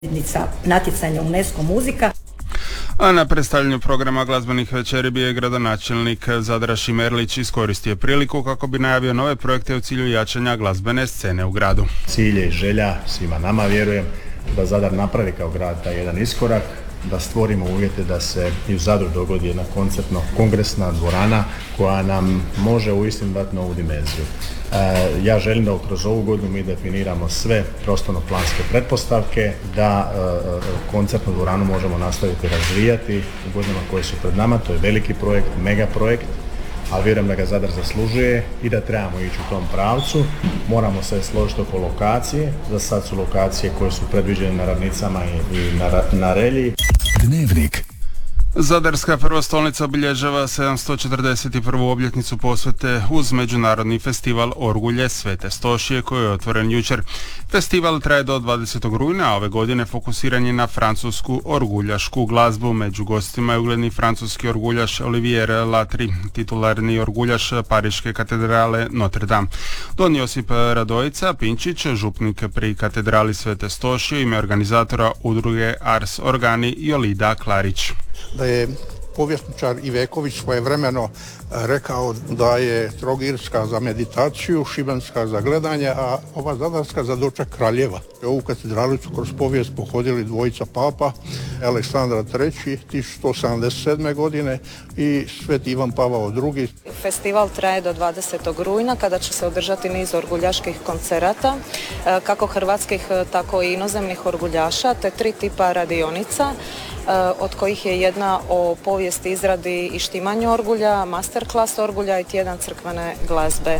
natjecanja UNESCO muzika. A na predstavljanju programa glazbenih večeri bio je gradonačelnik Zadra Šimerlić iskoristio priliku kako bi najavio nove projekte u cilju jačanja glazbene scene u gradu. Cilj je i želja svima nama, vjerujem, da Zadar napravi kao grad taj jedan iskorak, da stvorimo uvjete da se i u Zadru dogodi jedna koncertno-kongresna dvorana koja nam može uistinu dati novu dimenziju. Ja želim da kroz ovu godinu mi definiramo sve prostorno-planske pretpostavke, da koncertnu dvoranu možemo nastaviti razvijati u godinama koje su pred nama. To je veliki projekt, mega projekt, ali vjerujem da ga Zadar zaslužuje i da trebamo ići u tom pravcu. Moramo se složiti oko lokacije. Za sad su lokacije koje su predviđene na Ravnicama i na Relji. Dnevnik. Zadarska prvostolnica obilježava 741. obljetnicu posvete uz međunarodni festival Orgulje Svete Stošije koji je otvoren jučer. Festival traje do 20. rujna, a ove godine fokusiran je na francusku orguljašku glazbu. Među gostima je ugledni francuski orguljaš Olivier Latri, titularni orguljaš Pariške katedrale Notre Dame. Don Josip Radojica Pinčić, župnik pri katedrali Svete Stošije, ime organizatora udruge Ars Organi Jolida Klarić. Da je povjesničar Iveković svojevremeno rekao da je Trogirska za meditaciju, Šibenska za gledanje, a ova Zadarska za doček kraljeva. Ovu katedralu su kroz povijest pohodili dvojica papa, Aleksandra III. 1177. godine i Sveti Ivan Pavao II. Festival traje do 20. rujna kada će se održati niz orguljaških koncerata, kako hrvatskih tako i inozemnih orguljaša, te 3 tipa radionica, od kojih je jedna o povijesti, izradi i štimanju orgulja, masterclass orgulja i tjedan crkvene glazbe.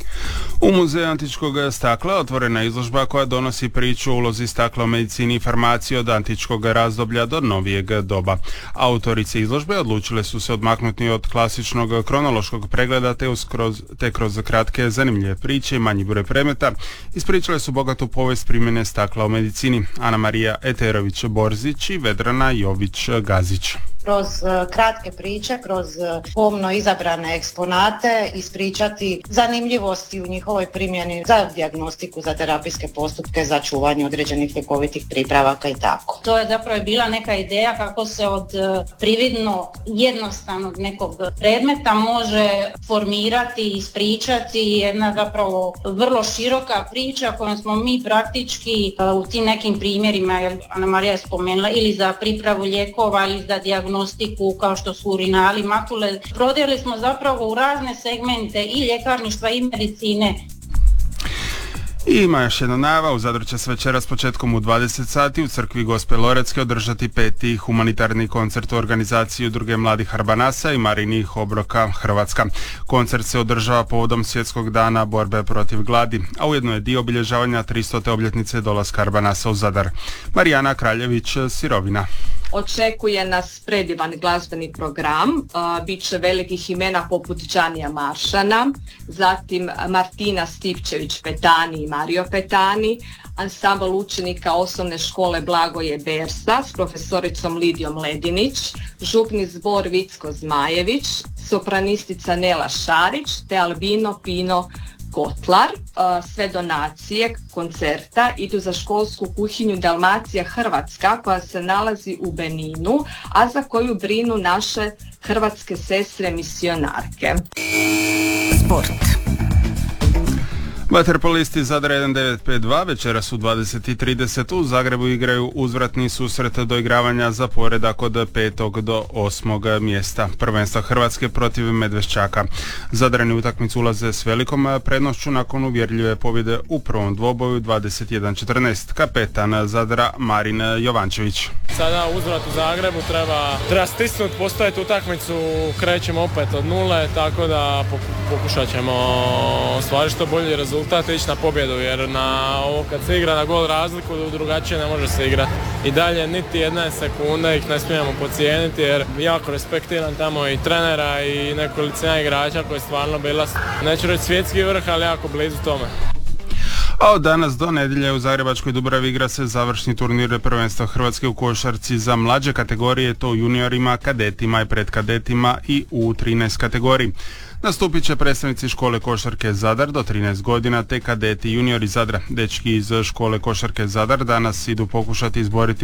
U Muzeju antičkog stakla otvorena je izložba koja donosi priču o ulozi stakla u medicini i farmaciji od antičkog razdoblja do novijeg doba. Autorice izložbe odlučile su se odmaknuti od klasičnog kronološkog pregleda te kroz kratke zanimljive priče i manji broj predmeta ispričale su bogatu povijest primjene stakla u medicini. Ana Marija Eterović-Borzić i Vedrana Jović-Gazić. Kroz kratke priče, kroz pomno izabrane eksponate ispričati zanimljivosti u njihovoj primjeni za dijagnostiku, za terapijske postupke, za čuvanje određenih ljekovitih pripravaka i tako. To je zapravo bila neka ideja kako se od prividno jednostavnog nekog predmeta može formirati i ispričati jedna zapravo vrlo široka priča kojom smo mi praktički u tim nekim primjerima, jer Ana Marija je spomenula, ili za pripravu lijekova ili za dijagnostiku kao što su urinali, makule. Prodjeli smo zapravo u razne segmente i ljekarništva i medicine. I ima još jedna najava, u Zadru će se večeras početkom u 20 sati u crkvi Gospe Loretske održati 5. humanitarni koncert u organizaciji udruge Mladih Harbanasa i Marinih obroka Hrvatska. Koncert se održava povodom Svjetskog dana borbe protiv gladi, a ujedno je dio obilježavanja 300. obljetnice dolaska Harbanasa u Zadar. Marijana Kraljević, Sirovina. Očekuje nas predivan glazbeni program, bit će velikih imena poput Đanija Maršana, zatim Martina Stipčević-Petani i Mario Petani, ansambl učenika osnovne škole Blagoje Bersa s profesoricom Lidijom Ledinić, župni zbor Vicko Zmajević, sopranistica Nela Šarić te Albino Pino Kotlar. Sve donacije koncerta idu za školsku kuhinju Dalmacija Hrvatska koja se nalazi u Beninu, a za koju brinu naše hrvatske sestre misionarke. Sport. Vaterpolisti Zadra 1952 večeras u 20:30 u Zagrebu igraju uzvratni susret doigravanja za poredak od 5. do 8. mjesta prvenstva Hrvatske protiv Medveščaka. Zadrani utakmicu ulaze s velikom prednošću nakon uvjerljive pobjede u prvom dvoboju 21:14. Kapetan Zadra Marin Jovančević. Sada uzvrat u Zagrebu treba stisnuti, postaviti utakmicu, krećemo opet od nule, tako da pokušat ćemo ostvariti što bolji rezultat i ići na pobjedu, jer na ovo kad se igra na gol razliku drugačije ne može se igrati. I dalje niti jedne sekunde ih ne smijemo podcijeniti, jer jako respektiram tamo i trenera i nekolicina igrača koji je stvarno bila, neću reći svjetski vrh, ali jako blizu tome. A od danas do nedjelje u Zagrebačkoj Dubravi igra se završni turnir prvenstva Hrvatske u košarci za mlađe kategorije, to juniorima, kadetima i predkadetima i u 13 kategoriji. Nastupit će predstavnici škole košarke Zadar do 13 godina te kadeti juniori Zadra. Dečki iz škole košarke Zadar danas idu pokušati izboriti